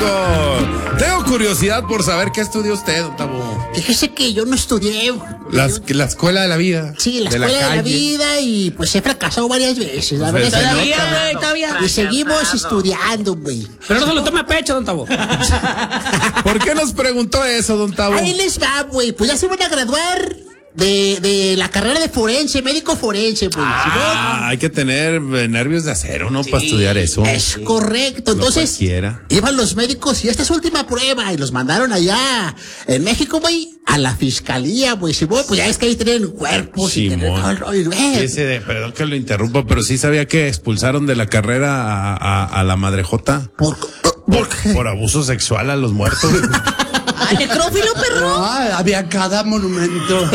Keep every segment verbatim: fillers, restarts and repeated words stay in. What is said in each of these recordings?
Tengo curiosidad por saber qué estudió usted, don Tabo. Fíjese que yo no estudié. Las, la escuela de la vida. Sí, la de escuela la de la calle. vida, y pues he fracasado varias veces. La Pues verdad, Todavía, no, güey, todavía. y seguimos estudiando, güey. Pero no se lo tome a pecho, don Tabo. ¿Por qué nos preguntó eso, don Tabo? Ahí les va, güey. Pues ya se van a graduar de, de la carrera de forense, médico forense, güey. Ah, hay que tener eh, nervios de acero, ¿no? Para estudiar eso. Es correcto. No Entonces, cualquiera. iban los médicos y esta es su última prueba y los mandaron allá en México, güey, a la fiscalía, güey. Si voy, pues ya es que ahí tienen cuerpos y tienen todo el rollo, güey. Ese de, perdón que lo interrumpa, pero sí sabía que expulsaron de la carrera a, a, a la madrejota ¿Por, por, por, qué? por abuso sexual a los muertos. ¡Ah, necrófilo, perro! Ah, había cada monumento.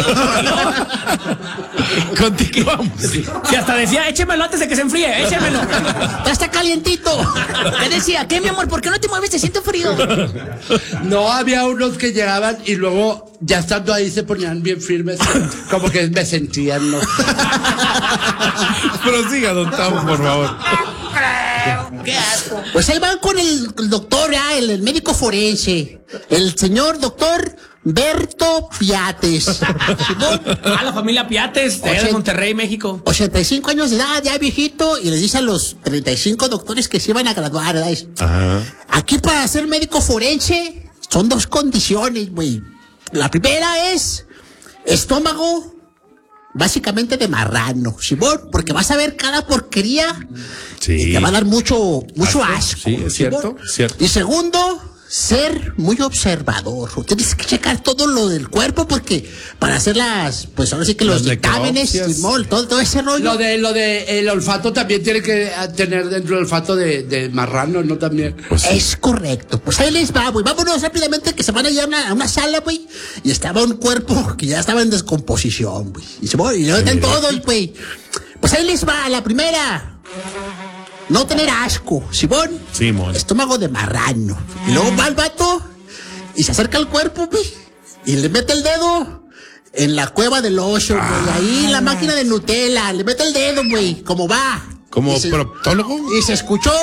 Continuamos. Y hasta decía, échemelo antes de que se enfríe, échemelo. Ya está calientito. Le decía, ¿qué, mi amor? ¿Por qué no te mueves? Te siento frío. No, había unos que llegaban y luego, ya estando ahí, se ponían bien firmes, como que me sentían, ¿no? Prosiga, don Tabo, por favor. ¡Qué asco! Pues ahí van con el, el doctor, ya, el, el médico forense, el señor doctor Berto Piates. Ah, la familia Piates, de, allá de Ochenta- Monterrey, México. ochenta y cinco años de edad, ya viejito, y les dice a los treinta y cinco doctores que se iban a graduar, ¿verdad? Ajá. Aquí para ser médico forense son dos condiciones, güey. La primera es estómago básicamente de marrano, Simón, porque vas a ver cada porquería Sí. y te va a dar mucho, mucho Asco, asco. sí, es Simón. cierto, cierto. Y segundo, ser muy observador. Tienes que checar todo lo del cuerpo porque para hacer las, pues ahora sí que los Las dictámenes, necropsias. Simón, todo, todo ese rollo. Lo de, lo de, el olfato también tiene que tener dentro el olfato de, de marrano, ¿no? También. Pues sí. Es correcto. Pues ahí les va, güey. Vámonos rápidamente que se van a ir a una, a una sala, güey. Y estaba un cuerpo que ya estaba en descomposición, güey. Y se va, y le meten todos, güey. Pues ahí les va, la primera. No tener asco, Simón. Simón. Estómago de marrano. Y luego va el vato y se acerca al cuerpo, güey. Y le mete el dedo en la cueva del oso, güey. Ahí en la máquina de Nutella. Le mete el dedo, güey. ¿Cómo va? ¿Como Y se- proctólogo? y se escuchó.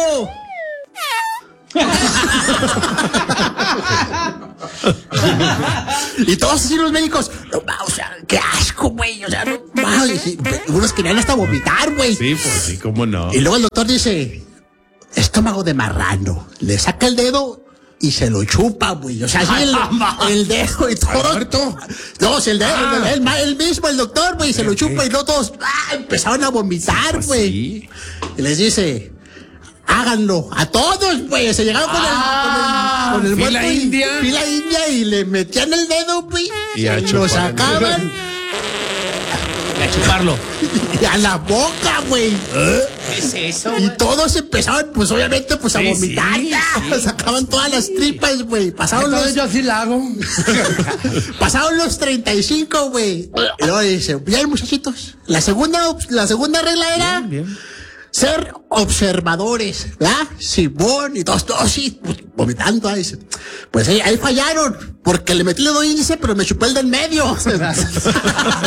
Y todos así los médicos, no, va, o sea, qué asco, güey, o sea, no, va, y sí, unos querían hasta vomitar, güey. Sí, pues sí, cómo no. Y luego el doctor dice, estómago de marrano, le saca el dedo y se lo chupa, güey, o sea, así el, el dedo y todo. ¿Muerto? No, o sea, el dedo, Ah. el, el- el mismo, el doctor, güey, se lo chupa y no todos ah, empezaron a vomitar, Pues güey. sí. Y les dice, háganlo, a todos, güey. Se llegaron con el, con el, con el fila muerto y- india. fila india y le metían el dedo, güey. Y a lo chupar. sacaban A chuparlo. y a la boca, güey. ¿Qué es eso? Y todos empezaron, pues obviamente, pues a Sí, vomitar. sí, ya. Sacaban todas las tripas, güey. Pasaron Entonces los, yo sí la hago. pasaron los treinta y cinco, güey. Y luego dice, bien, muchachitos. La segunda, op- la segunda regla era Bien. ser observadores, ¿verdad? Simón y todos, todos sí, pues, vomitando ahí. Pues ahí, ahí fallaron, porque le metí el dedo índice, pero me chupé el del medio.